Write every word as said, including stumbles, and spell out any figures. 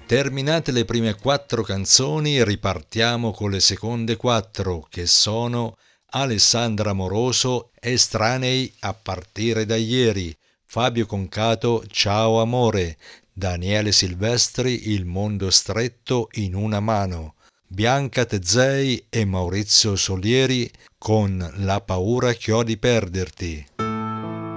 Terminate le prime quattro canzoni, ripartiamo con le seconde quattro, che sono Alessandra Moroso, Estranei a partire da ieri, Fabio Concato, Ciao amore, Daniele Silvestri, Il mondo stretto in una mano, Bianca Tezzei e Maurizio Solieri con La paura che ho di perderti.